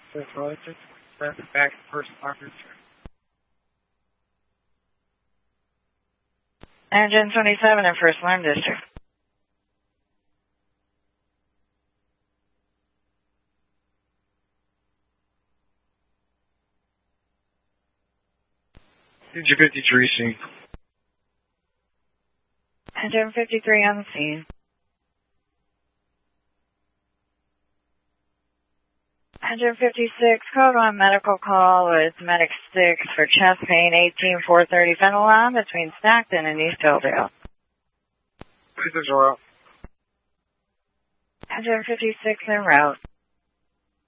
Back to first alarm. Engine 27 in First Alarm District. Engine 53 scene. Engine 53 on the scene. Engine 56, code 1 medical call with Medic 6 for chest pain, 18430 Fenelon between Stockton and East Hilldale. This is route. Engine 56 en route.